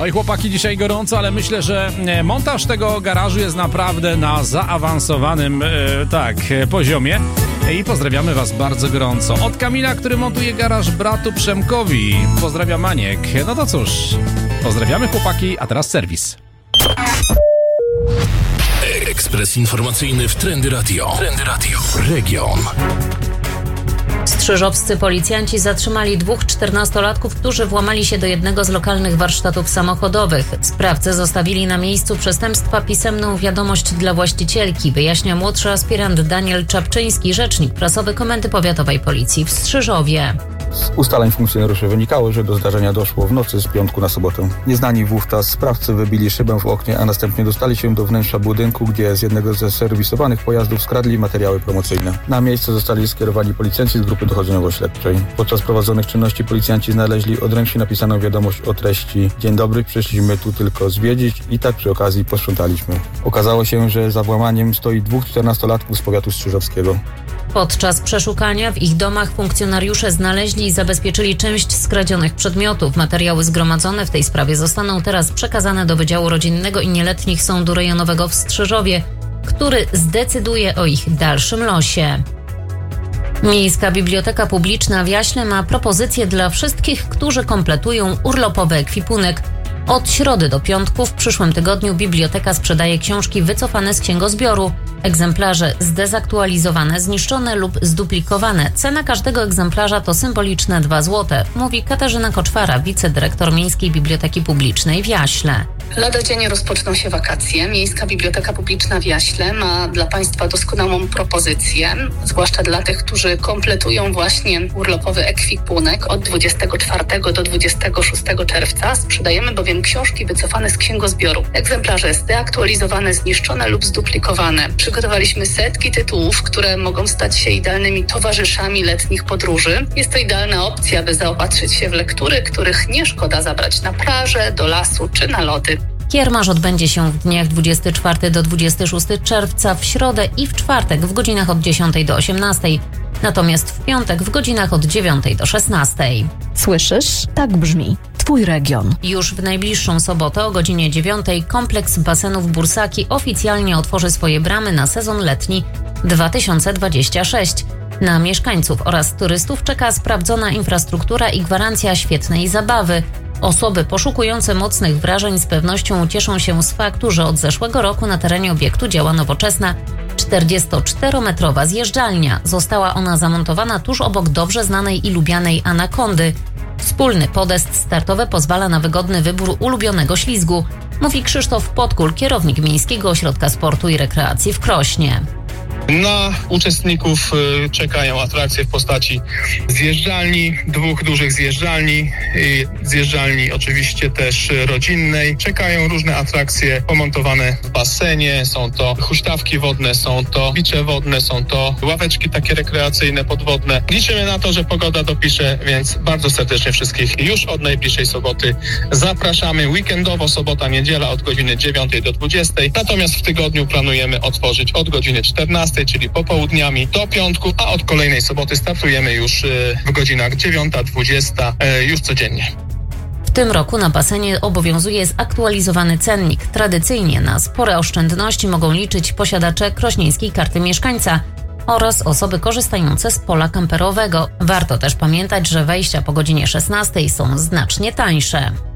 Oj, chłopaki, dzisiaj gorąco, ale myślę, że montaż tego garażu jest naprawdę na zaawansowanym poziomie. I pozdrawiamy was bardzo gorąco. Od Kamila, który montuje garaż bratu Przemkowi. Pozdrawiam Maniek. No to cóż, pozdrawiamy chłopaki, a teraz serwis. Ekspres informacyjny w Trendy Radio. Trendy Radio. Region. Strzyżowscy policjanci zatrzymali 2 14-latków, którzy włamali się do jednego z lokalnych warsztatów samochodowych. Sprawcy zostawili na miejscu przestępstwa pisemną wiadomość dla właścicielki, wyjaśnia młodszy aspirant Daniel Czapczyński, rzecznik prasowy Komendy Powiatowej Policji w Strzyżowie. Z ustaleń funkcjonariuszy wynikało, że do zdarzenia doszło w nocy z piątku na sobotę. Nieznani wówczas sprawcy wybili szybę w oknie, a następnie dostali się do wnętrza budynku, gdzie z jednego ze serwisowanych pojazdów skradli materiały promocyjne. Na miejsce zostali skierowani policjanci z grupy dochodzeniowo-śledczej. Podczas prowadzonych czynności policjanci znaleźli odręcznie napisaną wiadomość o treści: dzień dobry, przyszliśmy tu tylko zwiedzić i tak przy okazji posprzątaliśmy. Okazało się, że za włamaniem stoi 2 14-latków z powiatu strzyżowskiego. Podczas przeszukania w ich domach funkcjonariusze znaleźli i zabezpieczyli część skradzionych przedmiotów. Materiały zgromadzone w tej sprawie zostaną teraz przekazane do Wydziału Rodzinnego i Nieletnich Sądu Rejonowego w Strzyżowie, który zdecyduje o ich dalszym losie. Miejska Biblioteka Publiczna w Jaśle ma propozycję dla wszystkich, którzy kompletują urlopowy ekwipunek. Od środy do piątku w przyszłym tygodniu biblioteka sprzedaje książki wycofane z księgozbioru. Egzemplarze zdezaktualizowane, zniszczone lub zduplikowane. Cena każdego egzemplarza to symboliczne 2 zł, mówi Katarzyna Koczwara, wicedyrektor Miejskiej Biblioteki Publicznej w Jaśle. Lada dzień rozpoczną się wakacje. Miejska Biblioteka Publiczna w Jaśle ma dla Państwa doskonałą propozycję, zwłaszcza dla tych, którzy kompletują właśnie urlopowy ekwipunek. Od 24 do 26 czerwca sprzedajemy bowiem książki wycofane z księgozbioru. Egzemplarze zdeaktualizowane, zniszczone lub zduplikowane. Przygotowaliśmy setki tytułów, które mogą stać się idealnymi towarzyszami letnich podróży. Jest to idealna opcja, by zaopatrzyć się w lektury, których nie szkoda zabrać na plażę, do lasu czy na lody. Kiermasz odbędzie się w dniach 24 do 26 czerwca, w środę i w czwartek w godzinach od 10 do 18, natomiast w piątek w godzinach od 9 do 16. Słyszysz? Tak brzmi Twój region. Już w najbliższą sobotę o godzinie 9 kompleks basenów Bursaki oficjalnie otworzy swoje bramy na sezon letni 2026. Na mieszkańców oraz turystów czeka sprawdzona infrastruktura i gwarancja świetnej zabawy. Osoby poszukujące mocnych wrażeń z pewnością cieszą się z faktu, że od zeszłego roku na terenie obiektu działa nowoczesna 44-metrowa zjeżdżalnia. Została ona zamontowana tuż obok dobrze znanej i lubianej Anakondy. Wspólny podest startowy pozwala na wygodny wybór ulubionego ślizgu, mówi Krzysztof Podkul, kierownik Miejskiego Ośrodka Sportu i Rekreacji w Krośnie. Na uczestników czekają atrakcje w postaci zjeżdżalni, 2 dużych zjeżdżalni oczywiście też rodzinnej. Czekają różne atrakcje pomontowane w basenie, są to huśtawki wodne, są to bicze wodne, są to ławeczki takie rekreacyjne, podwodne. Liczymy na to, że pogoda dopisze, więc bardzo serdecznie wszystkich już od najbliższej soboty zapraszamy. Weekendowo sobota, niedziela od godziny 9 do 20. Natomiast w tygodniu planujemy otworzyć od godziny 14, czyli popołudniami do piątku, a od kolejnej soboty startujemy już w godzinach 9-20 już codziennie. W tym roku na basenie obowiązuje zaktualizowany cennik. Tradycyjnie na spore oszczędności mogą liczyć posiadacze krośnieńskiej karty mieszkańca oraz osoby korzystające z pola kamperowego. Warto też pamiętać, że wejścia po godzinie 16 są znacznie tańsze.